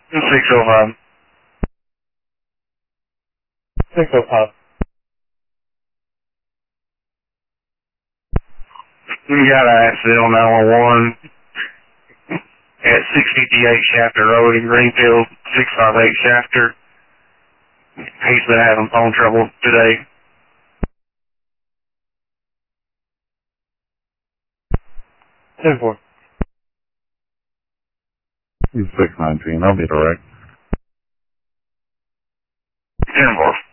605. 605. We got an accident on 911 at 658 Shafter Road in Greenfield, 658 Shafter. He's been having phone trouble today. 10-4. He's 619. I'll be direct. 10-4.